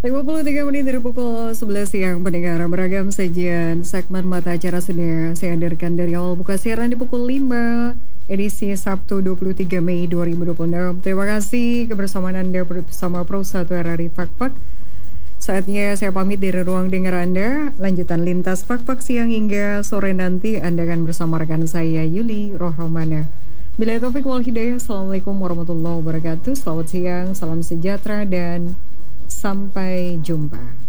53 menit dari pukul 11 siang, pendengar beragam sajian segmen mata acara sudah saya hadirkan dari awal buka siaran di pukul 5 edisi Sabtu 23 Mei 2026. Terima kasih kebersamaan Anda bersama Pro 1 RRI Fakfak. Saatnya saya pamit dari ruang dengar Anda. Lanjutan lintas Fakfak siang hingga sore nanti Anda akan bersama rekan saya Yuli Rohmana. Bila Taufik wal Hidayah, Assalamualaikum warahmatullahi wabarakatuh. Selamat siang, salam sejahtera dan sampai jumpa.